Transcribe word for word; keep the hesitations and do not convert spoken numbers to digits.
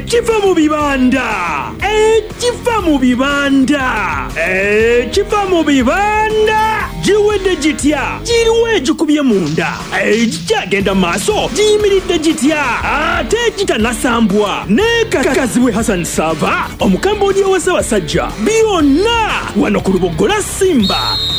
ekiva mu bibanda ekiva mu bibanda ekiva mu bibanda giwedde gitya giriwo egikubye munda egikyagenda mu maaso giyimiridde gitya ate gitanasambwa ne kakazibwe Hassan Sava omukambwe ow'Ssaabasajja byonna wano ku Lubogola Simba